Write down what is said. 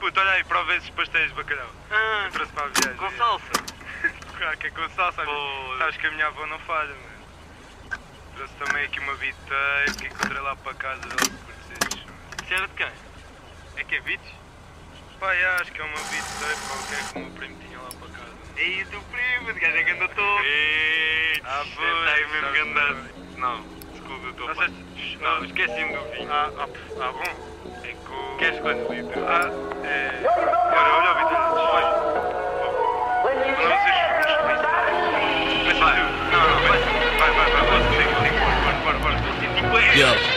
puto, olha aí, prova esses pastéis de bacalhau. Eu trouxe para a viagem. Com salsa? Claro que é com salsa, sabes que a minha avó não falha, mano. Trouxe também aqui uma viteira que encontrei lá para casa, logo por vocês. Isso era de quem? É que é Vites? Pá, acho que é uma viteira qualquer que o meu primo tinha lá para casa. Ei, o teu primo, esse gajo é ganda top. Está aí mesmo ganda. Não, desculpa, estou a falar. Não, esqueci-me do vinho. Bom. É com... Queres quantos litros? Olha, olha o Vitor. Vai. Não, vai. Bora. Yo.